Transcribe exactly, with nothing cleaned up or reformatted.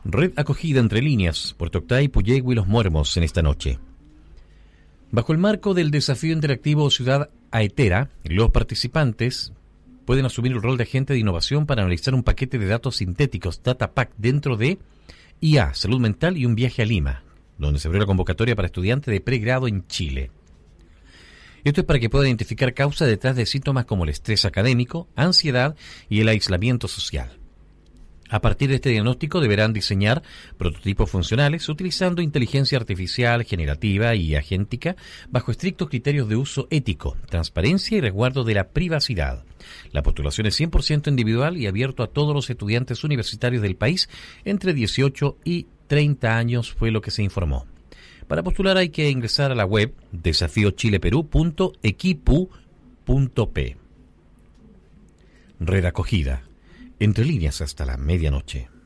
Red acogida entre líneas, Puerto Octay, Puyehue y Los Muermos en esta noche. Bajo el marco del desafío interactivo Ciudad Aetera, los participantes pueden asumir el rol de agente de innovación para analizar un paquete de datos sintéticos, DataPack, dentro de I A, Salud Mental y un viaje a Lima, donde se abrió la convocatoria para estudiantes de pregrado en Chile. Esto es para que puedan identificar causas detrás de síntomas como el estrés académico, ansiedad y el aislamiento social. A partir de este diagnóstico deberán diseñar prototipos funcionales utilizando inteligencia artificial, generativa y agéntica bajo estrictos criterios de uso ético, transparencia y resguardo de la privacidad. La postulación es cien por ciento individual y abierto a todos los estudiantes universitarios del país entre dieciocho y treinta años, fue lo que se informó. Para postular hay que ingresar a la web desafío chile perú punto equipu punto pe. Red acogida. Entre líneas hasta la medianoche.